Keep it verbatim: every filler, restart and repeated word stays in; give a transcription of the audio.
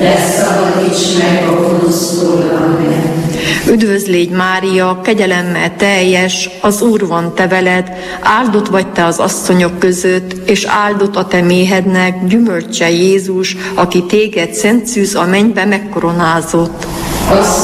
de szabadíts meg a gonosztól. Amen. Üdvözl légy Mária, kegyelemmel teljes, az Úr van te veled, áldott vagy te az asszonyok között, és áldott a te méhednek gyümölcse Jézus, aki téged szent szűz a mennybe megkoronázott.